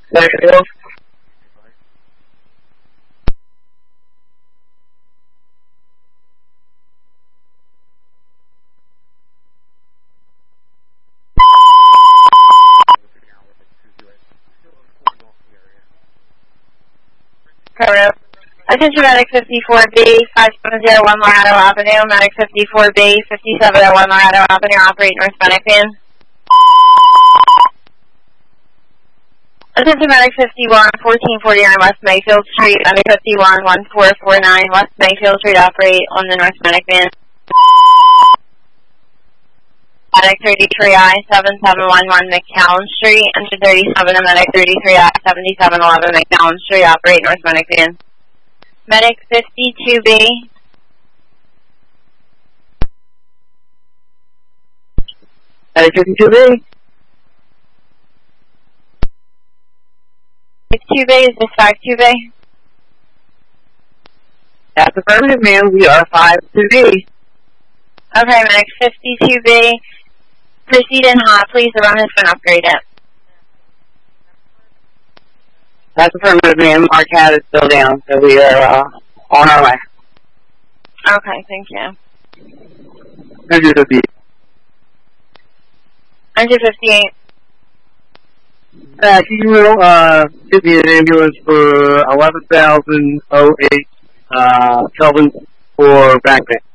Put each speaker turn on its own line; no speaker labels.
Bakersfield.
Attention Medic 54B, 5701 Laredo Avenue, Medic 54B, 5701 Laredo Avenue, operate North Medic van. Attention Medic 51, 1449 West Mayfield Street, Medic 51, 1449 West Mayfield Street, operate on the North Medic van. Medic 33I, 7711 McCown Street, Engine 37 and Medic 33I, 7711 McCown Street, operate North Medic van. Medic 52B.
Medic 52B.
52B, is this 52B?
That's affirmative, ma'am. We are 52B.
Okay, Medic 52B. Proceed in hot, please. The run has been upgraded.
That's affirmative, ma'am. Our cat is still down, so we are on our way.
Okay, thank you.
Engine 58.
Engine 58.
Can you give me an ambulance for 11,008 Kelvin for back pain?